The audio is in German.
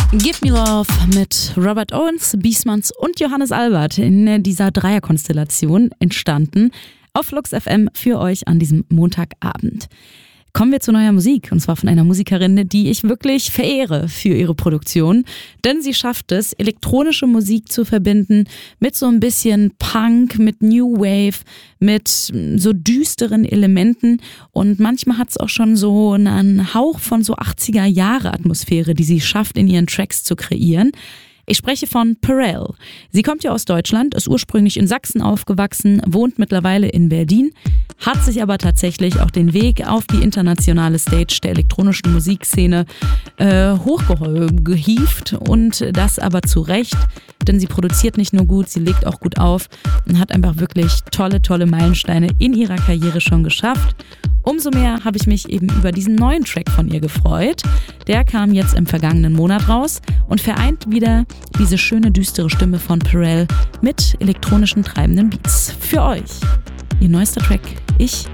Give Me Love mit Robert Owens, Biesmanns und Johannes Albert in dieser Dreierkonstellation entstanden auf Flux FM für euch an diesem Montagabend. Kommen wir zu neuer Musik, und zwar von einer Musikerin, die ich wirklich verehre für ihre Produktion, denn sie schafft es, elektronische Musik zu verbinden mit so ein bisschen Punk, mit New Wave, mit so düsteren Elementen, und manchmal hat es auch schon so einen Hauch von so 80er-Jahre-Atmosphäre, die sie schafft, in ihren Tracks zu kreieren. Ich spreche von Perel. Sie kommt ja aus Deutschland, ist ursprünglich in Sachsen aufgewachsen, wohnt mittlerweile in Berlin, hat sich aber tatsächlich auch den Weg auf die internationale Stage der elektronischen Musikszene hochgehievt, und das aber zu Recht, denn sie produziert nicht nur gut, sie legt auch gut auf und hat einfach wirklich tolle Meilensteine in ihrer Karriere schon geschafft. Umso mehr habe ich mich eben über diesen neuen Track von ihr gefreut. Der kam jetzt im vergangenen Monat raus und vereint wieder diese schöne, düstere Stimme von Perel mit elektronischen treibenden Beats. Für euch, ihr neuester Track, Ich